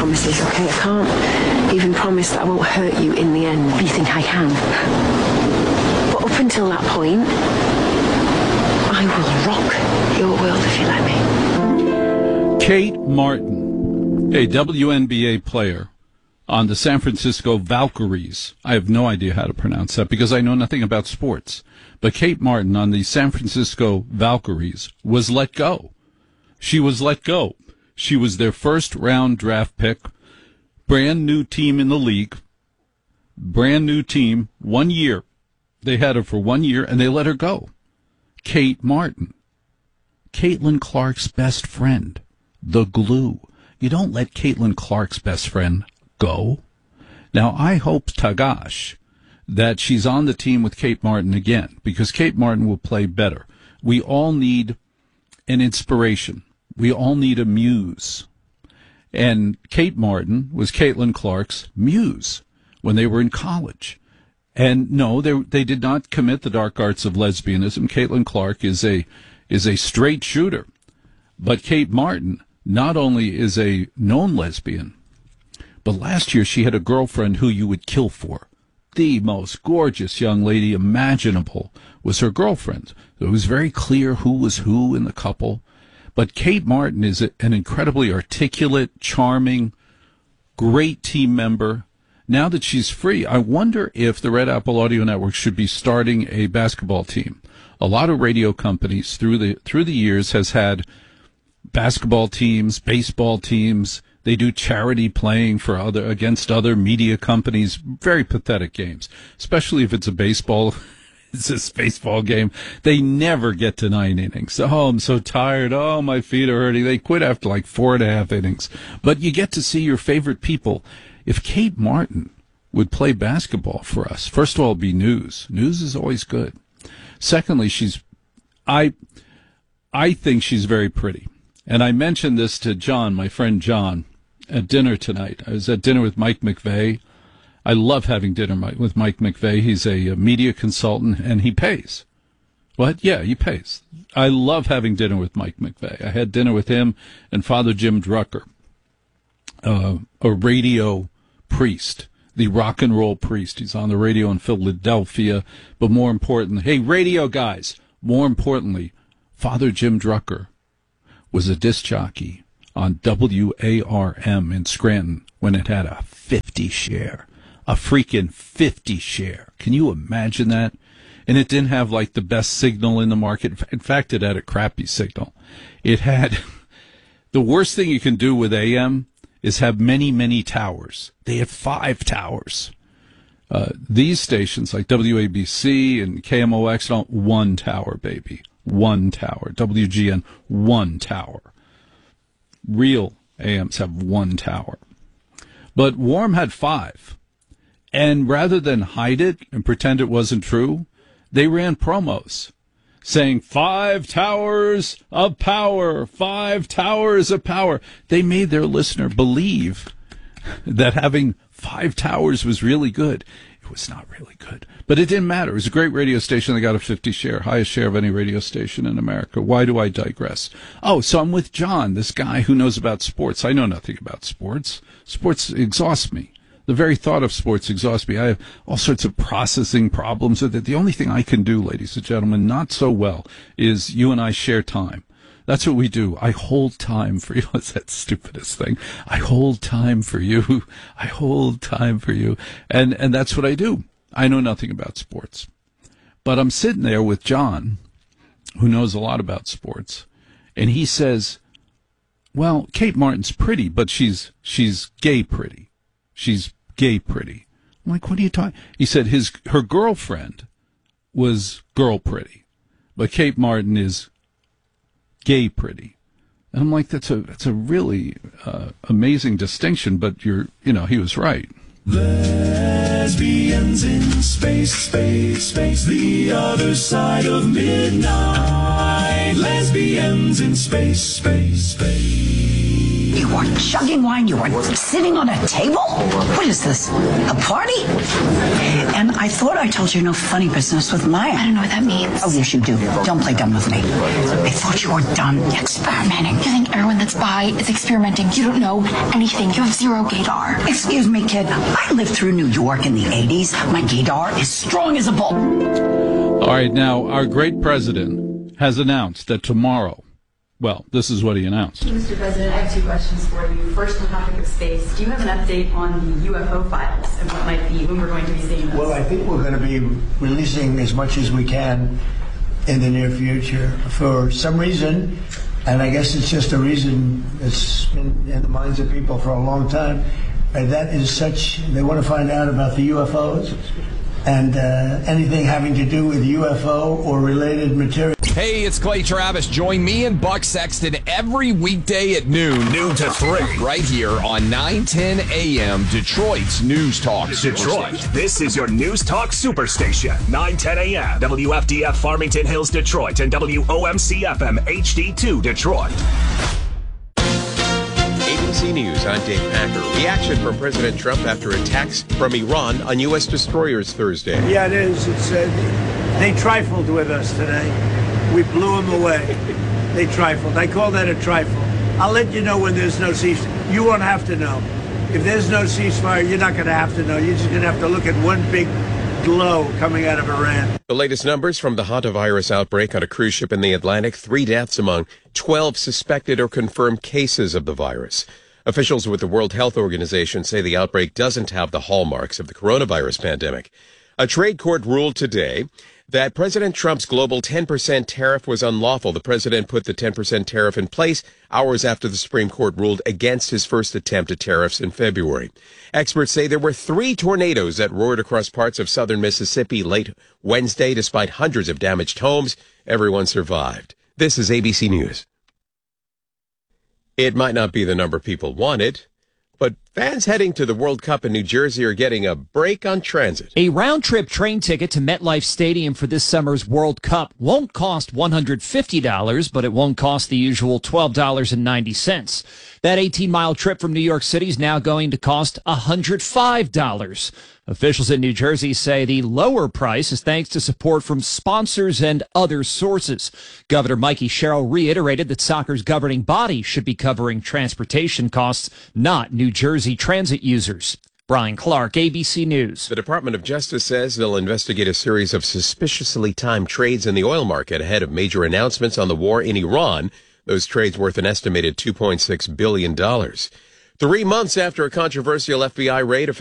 promises, okay? I can't even promise that I won't hurt you in the end. Do you think I can? But up until that point, I will rock your world if you let me. Kate Martin, a WNBA player on the San Francisco Valkyries. I have no idea how to pronounce that because I know nothing about sports. But Kate Martin on the San Francisco Valkyries was let go. She was let go. She was their first-round draft pick, brand new team in the league, brand new team, 1 year. They had her for 1 year, and they let her go. Kate Martin, Caitlin Clark's best friend, the glue. You don't let Caitlin Clark's best friend go. Now, I hope, Tagash, that she's on the team with Kate Martin again, because Kate Martin will play better. We all need an inspiration. We all need a muse. And Kate Martin was Caitlin Clark's muse when they were in college. And no, they did not commit the dark arts of lesbianism. Caitlin Clark is a straight shooter. But Kate Martin not only is a known lesbian, but last year she had a girlfriend who you would kill for. The most gorgeous young lady imaginable was her girlfriend. It was very clear who was who in the couple. But Kate Martin is an incredibly articulate, charming, great team member. Now that she's free, I wonder if the Red Apple Audio Network should be starting a basketball team. A lot of radio companies through the years has had basketball teams, baseball teams. They do charity playing for against other media companies. Very pathetic games, especially if it's a baseball. It's this baseball game. They never get to 9 innings. Oh, I'm so tired. Oh, my feet are hurting. They quit after like 4.5 innings. But you get to see your favorite people. If Kate Martin would play basketball for us, first of all, it'd be news. News is always good. Secondly, I think she's very pretty. And I mentioned this to John, my friend John, at dinner tonight. I was at dinner with Mike McVeigh. I love having dinner with Mike McVeigh. He's a media consultant, and he pays. What? Yeah, he pays. I love having dinner with Mike McVeigh. I had dinner with him and Father Jim Drucker, a radio priest, the rock and roll priest. He's on the radio in Philadelphia. But more importantly, hey, radio guys, more importantly, Father Jim Drucker was a disc jockey on WARM in Scranton when it had a 50 share. A freaking 50 share. Can you imagine that? And it didn't have like the best signal in the market. In fact, it had a crappy signal. It had the worst thing you can do with AM is have many, many towers. They had 5 towers. These stations like WABC and KMOX don't 1 tower, baby. 1 tower. WGN, 1 tower. Real AMs have 1 tower. But WARM had 5. And rather than hide it and pretend it wasn't true, they ran promos saying 5 towers of power, 5 towers of power. They made their listener believe that having 5 towers was really good. It was not really good, but it didn't matter. It was a great radio station. They got a 50 share, highest share of any radio station in America. Why do I digress? Oh, so I'm with John, this guy who knows about sports. I know nothing about sports. Sports exhausts me. The very thought of sports exhausts me. I have all sorts of processing problems with it. The only thing I can do, ladies and gentlemen, not so well, is you and I share time. That's what we do. I hold time for you. What's that stupidest thing? I hold time for you. I hold time for you. And that's what I do. I know nothing about sports. But I'm sitting there with John, who knows a lot about sports, and he says, well, Kate Martin's pretty, but she's gay pretty. She's gay pretty. I'm like, what are you talking? He said her girlfriend was girl pretty, but Kate Martin is gay pretty. And I'm like, that's a really amazing distinction, but he was right. Lesbians in space, space, space, the other side of midnight. Lesbians in space, space, space. You want chugging wine. You were sitting on a table. What is this? A party? And I thought I told you no funny business with Maya. I don't know what that means. Oh, yes, you do. Don't play dumb with me. I thought you were done experimenting. You think everyone that's bi is experimenting? You don't know anything. You have zero gaydar. Excuse me, kid. I lived through New York in the 80s. My gaydar is strong as a bull. All right, now, our great president has announced that tomorrow, well, this is what he announced. Mr. President, I have two questions for you. First, on the topic of space, do you have an update on the UFO files and what might be, when we're going to be seeing those? Well, I think we're going to be releasing as much as we can in the near future. For some reason, and I guess it's just a reason that's been in the minds of people for a long time, that is such, they want to find out about the UFOs and anything having to do with UFO or related material. Hey, it's Clay Travis. Join me and Buck Sexton every weekday at noon to 3. Right here on 910 AM, Detroit's News Talk Detroit. Superstation. This is your News Talk Superstation. 910 AM, WFDF Farmington Hills, Detroit, and WOMC FM HD2 Detroit. ABC News, I'm Dave Packer. Reaction from President Trump after attacks from Iran on U.S. destroyers Thursday. Yeah, it is. It's they trifled with us today. We blew them away. They trifled. I call that a trifle. I'll let you know when there's no ceasefire. You won't have to know. If there's no ceasefire, you're not going to have to know. You're just going to have to look at one big glow coming out of Iran. The latest numbers from the hantavirus outbreak on a cruise ship in the Atlantic, 3 deaths among 12 suspected or confirmed cases of the virus. Officials with the World Health Organization say the outbreak doesn't have the hallmarks of the coronavirus pandemic. A trade court ruled today that President Trump's global 10% tariff was unlawful. The president put the 10% tariff in place hours after the Supreme Court ruled against his first attempt at tariffs in February. Experts say there were 3 tornadoes that roared across parts of southern Mississippi late Wednesday. Despite hundreds of damaged homes, everyone survived. This is ABC News. It might not be the number people wanted, but fans heading to the World Cup in New Jersey are getting a break on transit. A round-trip train ticket to MetLife Stadium for this summer's World Cup won't cost $150, but it won't cost the usual $12.90. That 18-mile trip from New York City is now going to cost $105. Officials in New Jersey say the lower price is thanks to support from sponsors and other sources. Governor Mikey Sherrill reiterated that soccer's governing body should be covering transportation costs, not New Jersey transit users. Brian Clark, ABC News. The Department of Justice says they'll investigate a series of suspiciously timed trades in the oil market ahead of major announcements on the war in Iran. Those trades worth an estimated $2.6 billion. 3 months after a controversial FBI raid,